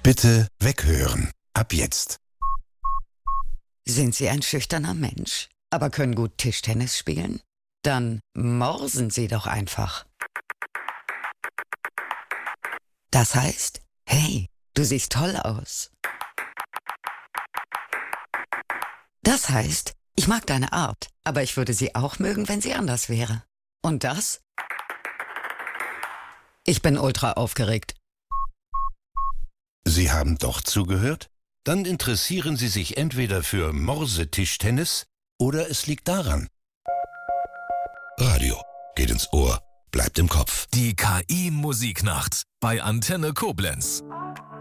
Bitte weghören. Ab jetzt. Sind Sie ein schüchterner Mensch, aber können gut Tischtennis spielen? Dann morsen Sie doch einfach. Das heißt, hey, du siehst toll aus. Das heißt, ich mag deine Art, aber ich würde sie auch mögen, wenn sie anders wäre. Und das? Ich bin ultra aufgeregt. Sie haben doch zugehört? Dann interessieren Sie sich entweder für Morsetischtennis oder es liegt daran. Radio geht ins Ohr, bleibt im Kopf. Die KI-Musiknacht bei Antenne Koblenz.